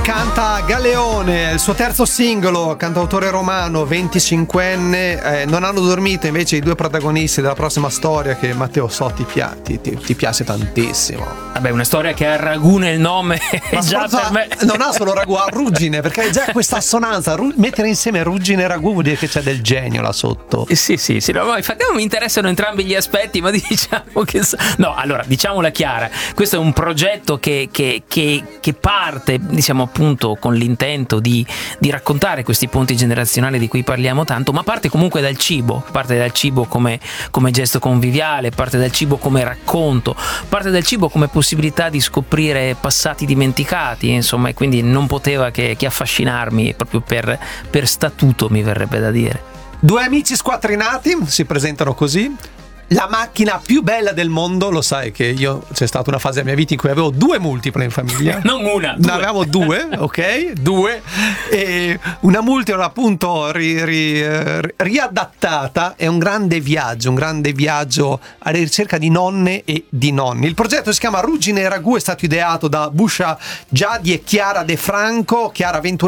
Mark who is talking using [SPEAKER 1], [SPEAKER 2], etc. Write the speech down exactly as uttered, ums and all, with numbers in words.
[SPEAKER 1] canta Galeone, il suo terzo singolo, cantautore romano, venticinquenne. Eh, non hanno dormito invece i due protagonisti della prossima storia che Matteo so ti, pia- ti, ti, ti piace tantissimo.
[SPEAKER 2] Vabbè, una storia che ha ragù nel nome.
[SPEAKER 1] Ma
[SPEAKER 2] già per me
[SPEAKER 1] non ha solo ragù, ha ruggine, perché è già questa assonanza, ru- mettere insieme ruggine e ragù vuol dire che c'è del genio là sotto.
[SPEAKER 2] Eh, sì, sì, sì, no, infatti mi interessano entrambi gli aspetti, ma diciamo che no, allora, diciamola chiara, questo è un progetto che, che, che, che parte, diciamo appunto, con l'intento di, di raccontare questi ponti generazionali di cui parliamo tanto, ma parte comunque dal cibo, parte dal cibo come, come gesto conviviale, parte dal cibo come racconto, parte dal cibo come possibilità di scoprire passati dimenticati, insomma, e quindi non poteva che, che affascinarmi proprio per, per statuto, mi verrebbe da dire.
[SPEAKER 1] Due amici squattrinati si presentano così. La macchina più bella del mondo, lo sai che io c'è stata una fase della mia vita in cui avevo due multiple in famiglia.
[SPEAKER 2] Non una,
[SPEAKER 1] ne avevamo due, ok? Due. E una multipla appunto ri, ri, riadattata. È un grande viaggio, un grande viaggio alla ricerca di nonne e di nonni. Il progetto si chiama Ruggine e Ragù, è stato ideato da Buscia Giadi e Chiara De Franco. Chiara, ventuno